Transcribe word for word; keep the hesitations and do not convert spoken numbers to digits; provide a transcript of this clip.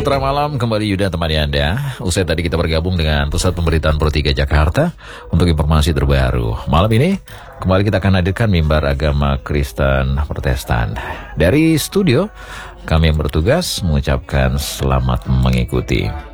Ultra Malam kembali Yuda temani Anda. Usai tadi kita bergabung dengan Pusat Pemberitaan Pro tiga Jakarta untuk informasi terbaru. Malam ini kembali kita akan hadirkan mimbar agama Kristen Protestan. Dari studio kami yang bertugas mengucapkan selamat mengikuti.